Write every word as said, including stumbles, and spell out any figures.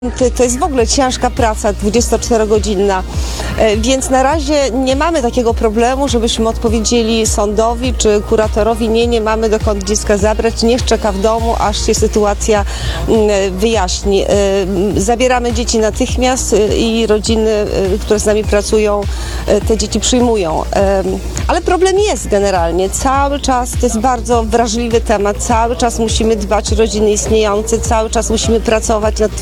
To jest w ogóle ciężka praca, dwudziestoczterogodzinna, więc na razie nie mamy takiego problemu, żebyśmy odpowiedzieli sądowi czy kuratorowi, nie, nie mamy dokąd dziecka zabrać, niech czeka w domu, aż się sytuacja wyjaśni. Zabieramy dzieci natychmiast i rodziny, które z nami pracują, te dzieci przyjmują. Ale problem jest generalnie, cały czas to jest bardzo wrażliwy temat, cały czas musimy dbać o rodziny istniejące, cały czas musimy pracować nad